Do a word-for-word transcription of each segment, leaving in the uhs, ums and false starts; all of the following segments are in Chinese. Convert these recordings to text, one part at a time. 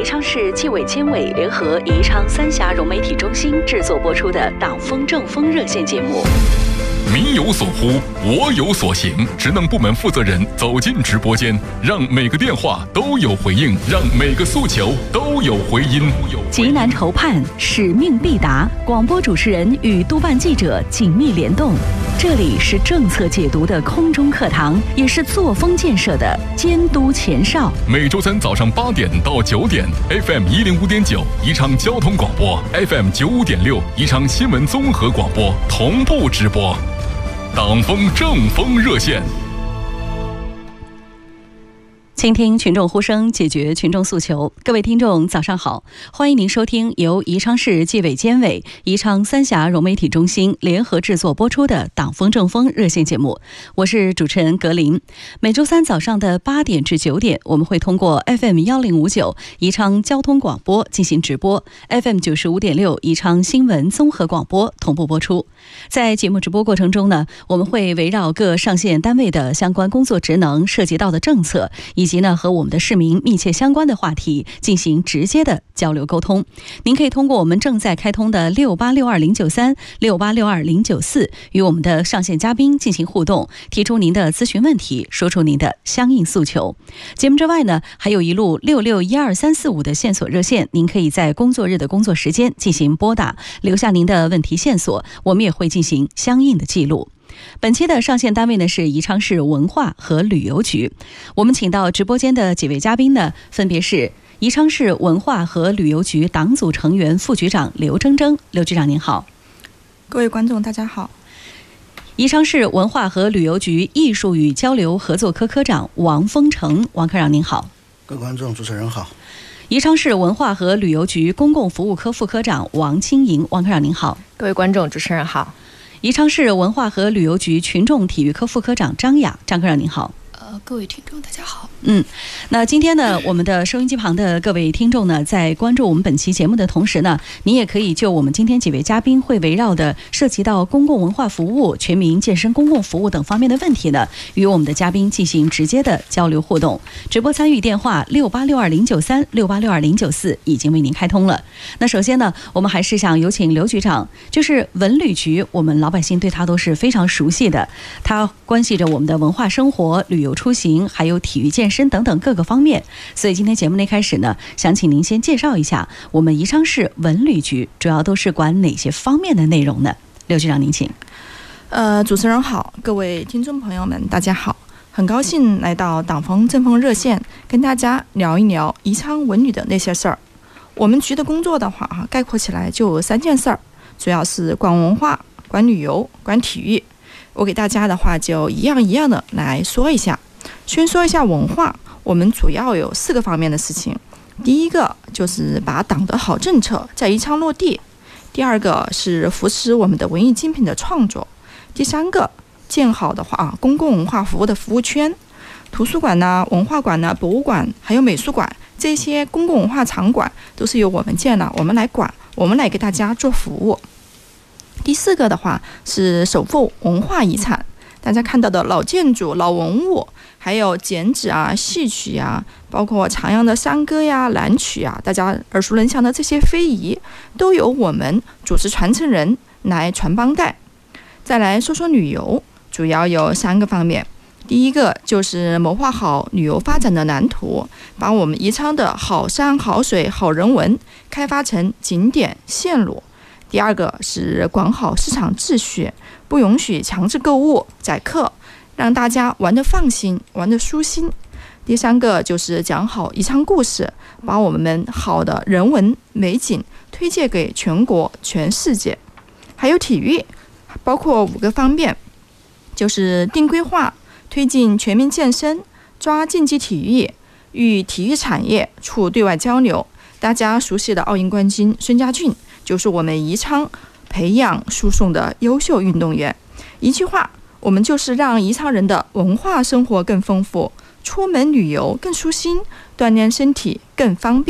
昌市纪委监委联合宜昌三峡融媒体中心制作播出的党风政风热线节目。 民有所呼，我有所行。职能部门负责人走进直播间，让每个电话都有回应，让每个诉求都有回音。 急难愁盼，使命必达。广播主持人与督办记者紧密联动。这里是政策解读的空中课堂，也是作风建设的监督前哨。 每周三早上八点到九点 ，F M 一零五点九宜昌交通广播 ，F M 九五点六宜昌新闻综合广播同步直播。党风政风热线， 倾听群众呼声，解决群众诉求。各位听众早上好，欢迎您收听由宜昌市纪委监委、宜昌三峡融媒体中心联合制作播出的党风政风热线节目，我是主持人格林。每周三早上的八点至九点，我们会通过 F M 一零五九宜昌交通广播进行直播， F M 九十五点六宜昌新闻综合广播同步播出。在节目直播过程中呢，我们会围绕各上线单位的相关工作职能、涉及到的政策，以及呢和我们的市民密切相关的话题进行直接的交流沟通。您可以通过我们正在开通的六八六二零九三、六八六二零九四与我们的上线嘉宾进行互动，提出您的咨询问题，说出您的相应诉求。节目之外呢，还有一路六六一二三四五的线索热线，您可以在工作日的工作时间进行拨打，留下您的问题线索，我们也会进行相应的记录。本期的上线单位呢是宜昌市文化和旅游局，我们请到直播间的几位嘉宾呢，分别是宜昌市文化和旅游局党组成员副局长刘铮铮，刘局长您好。 各位观众大家好。 宜昌市文化和旅游局艺术与交流合作科科长王峰成，王科长您好。 各位观众主持人好。 宜昌市文化和旅游局公共服务科副科长王清莹，王科长您好。 各位观众主持人好。 宜昌市文化和旅游局群众体育科副科长张雅，张科长您好。 呃，各位听众大家好。 嗯，那今天呢，我们的收音机旁的各位听众呢，在关注我们本期节目的同时呢，您也可以就我们今天几位嘉宾会围绕的涉及到公共文化服务、全民健身公共服务等方面的问题呢，与我们的嘉宾进行直接的交流互动。直播参与电话六八六二零九三、六八六二零九四已经为您开通了。那首先呢，我们还是想有请刘局长，就是文旅局，我们老百姓对他都是非常熟悉的，它关系着我们的文化生活、旅游出行，还有体育健身等等各个方面。所以今天节目的一开始呢，想请您先介绍一下我们宜昌市文旅局主要都是管哪些方面的内容呢？刘局长您请。 呃，主持人好，各位听众朋友们大家好，很高兴来到党风政风热线，跟大家聊一聊宜昌文旅的那些事儿。我们局的工作的话概括起来就有三件事儿，主要是管文化、管旅游、管体育。我给大家的话就一样一样的来说一下。先说一下文化，我们主要有四个方面的事情。第一个就是把党的好政策在宜昌落地，第二个是扶持我们的文艺精品的创作，第三个建好的话公共文化服务的服务圈，图书馆呢、文化馆呢、博物馆还有美术馆，这些公共文化场馆都是由我们建了，我们来管，我们来给大家做服务。第四个的话是守护文化遗产，大家看到的老建筑、老文物，还有剪纸啊、戏曲啊，包括长阳的山歌呀、蓝曲啊，大家耳熟能详的这些非遗，都由我们主持传承人来传帮带。再来说说旅游，主要有三个方面。第一个就是谋划好旅游发展的蓝图，把我们宜昌的好山好水好人文开发成景点线路。第二个是管好市场秩序，不允许强制购物宰客，让大家玩得放心，玩得舒心。第三个就是讲好宜昌故事，把我们好的人文美景推荐给全国全世界。还有体育，包括五个方面，就是定规划，推进全民健身，抓竞技体育，与体育产业处对外交流。大家熟悉的奥运冠军孙家俊就是我们宜昌培养输送的优秀运动员。一句话，我们就是让宜昌人的文化生活更丰富，出门旅游更舒心，锻炼身体更方便。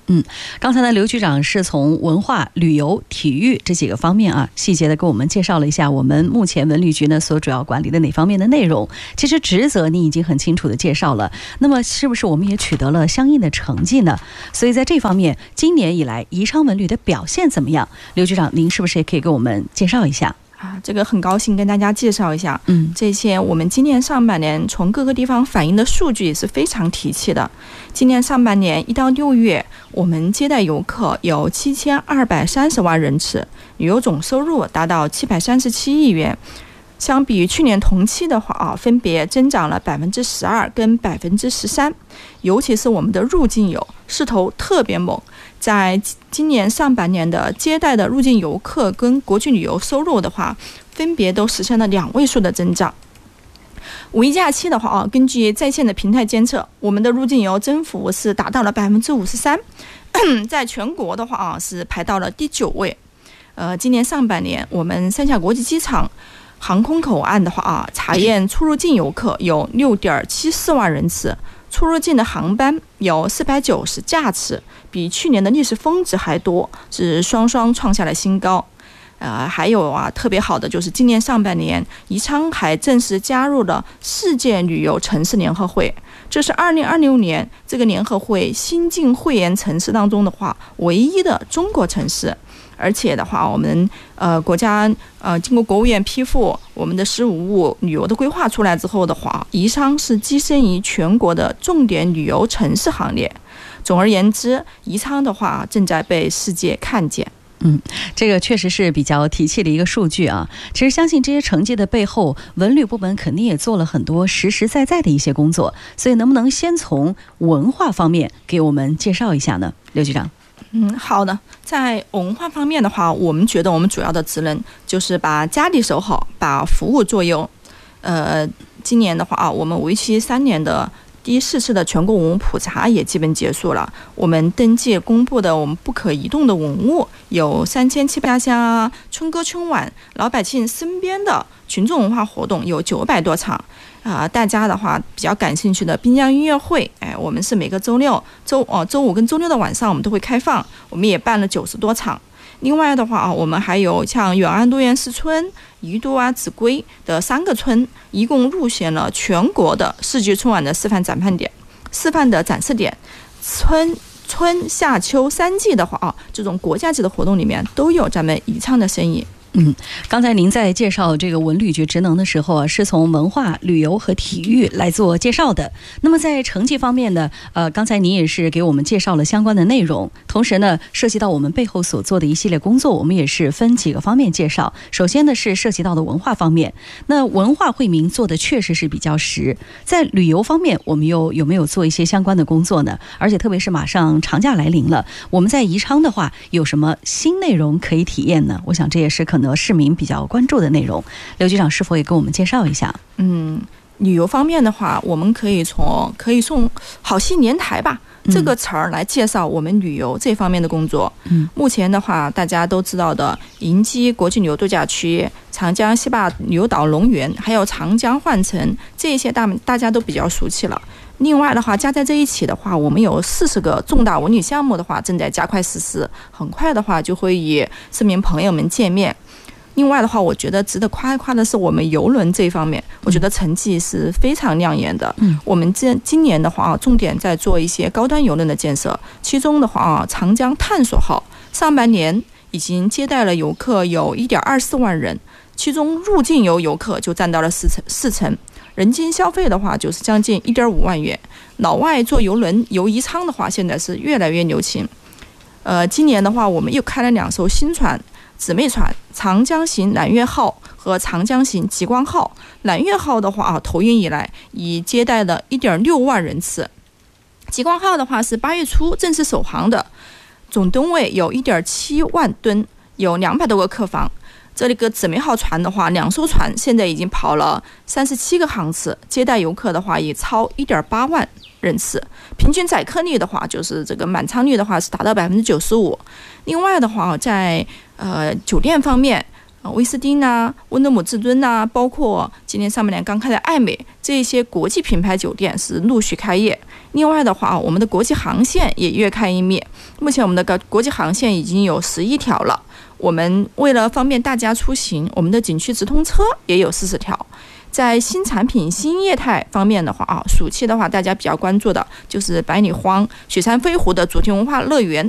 嗯，刚才呢，刘局长是从文化、旅游、体育这几个方面啊，细节的给我们介绍了一下我们目前文旅局呢所主要管理的哪方面的内容。其实职责你已经很清楚的介绍了，那么是不是我们也取得了相应的成绩呢？所以在这方面，今年以来宜昌文旅的表现怎么样？刘局长，您是不是也可以给我们介绍一下？ 啊，这个很高兴跟大家介绍一下， 嗯， 这些我们今年上半年从各个地方反映的数据也是非常提气的。今年上半年一到六月，我们接待游客有七千二百三十万人次，旅游总收入达到七百三十七亿元。相比去年同期的话啊，分别增长了百分之十二跟百分之十三，尤其是我们的入境游势头特别猛。在今年上半年的接待的入境游客跟国际旅游收入的话，分别都实现了两位数的增长。五一假期的话啊，根据在线的平台监测，我们的入境游增幅是达到了百分之五十三，在全国的话啊是排到了第九位。呃，今年上半年我们三峡国际机场航空口岸的话啊，查验出入境游客有六点七四万人次。出入境的航班有四百九十架次，比去年的历史峰值还多，是双双创下了新高。呃，还有啊，特别好的就是今年上半年，宜昌还正式加入了世界旅游城市联合会，这是二零二六年这个联合会新进会员城市当中的话，唯一的中国城市。而且的话，我们呃国家呃经过国务院批复，我们的“十五五”旅游的规划出来之后的话，宜昌是跻身于全国的重点旅游城市行列。总而言之，宜昌的话正在被世界看见。 嗯，这个确实是比较提气的一个数据啊。其实相信这些成绩的背后，文旅部门肯定也做了很多实实在在的一些工作。所以能不能先从文化方面给我们介绍一下呢，刘局长？ 嗯，好的。在文化方面的话，我们觉得我们主要的职能就是把家里守好，把服务做优。呃，今年的话啊，我们为期三年的第四次的全国文物普查也基本结束了。我们登记公布的我们不可移动的文物有三千七百家乡啊，春歌春晚，老百姓身边的群众文化活动有九百多场。啊、呃，大家的话比较感兴趣的滨江音乐会，哎，我们是每个周六、周哦周五跟周六的晚上我们都会开放，我们也办了九十多场。另外的话啊，我们还有像远安多元寺村、宜都啊、秭归的三个村，一共入选了全国的世纪春晚的示范展判点、示范的展示点。春春夏秋三季的话啊，这种国家级的活动里面都有咱们宜昌的身影。 嗯，刚才您在介绍这个文旅局职能的时候啊，是从文化、旅游和体育来做介绍的。那么在成绩方面呢，呃，刚才您也是给我们介绍了相关的内容，同时呢，涉及到我们背后所做的一系列工作，我们也是分几个方面介绍。首先呢，是涉及到的文化方面，那文化惠民做的确实是比较实。在旅游方面，我们又有没有做一些相关的工作呢？而且特别是马上长假来临了，我们在宜昌的话，有什么新内容可以体验呢？我想这也是可能市民比较关注的内容，刘局长是否也给我们介绍一下？ 嗯，旅游方面的话，我们可以从可以从好戏连台吧、嗯、这个词儿来介绍我们旅游这方面的工作。嗯，目前的话，大家都知道的银基国际旅游度假区、长江西坝旅游岛龙园，还有长江换乘，这些大大家都比较熟悉了。另外的话，加在这一起的话，我们有四十个重大文旅项目的话正在加快实施，很快的话就会与市民朋友们见面。另外的话，我觉得值得夸一夸的是我们邮轮这一方面，我觉得成绩是非常亮眼的。嗯，我们这今年的话啊，重点在做一些高端邮轮的建设，其中的话啊，长江探索号上半年已经接待了游客有一点二四万人，其中入境游游客就占到了四成四成，人均消费的话就是将近一点五万元。老外坐邮轮游宜昌的话，现在是越来越流行。呃，今年的话，我们又开了两艘新船。姊妹船长江行揽月号和长江行极光号。揽月号的话啊，投运以来已接待了一点六万人次。极光号的话是八月初正式首航的，总吨位有一点七万吨，有两百多个客房。这里个姊妹号船的话，两艘船现在已经跑了三十七个航次，接待游客的话也超一点八万人次，平均载客率的话，就是这个满舱率的话是达到百分之九十五。另外的话，在呃酒店方面，呃威斯汀啊、温德姆至尊啊，包括今年上半年刚开的艾美这些国际品牌酒店是陆续开业， 另外的话，我们的国际航线也越开越密。目前我们的国际航线已经有十一条了。我们为了方便大家出行，我们的景区直通车也有四十条。在新产品、新业态方面的话啊，暑期的话，大家比较关注的就是百里荒、雪山飞狐的主题文化乐园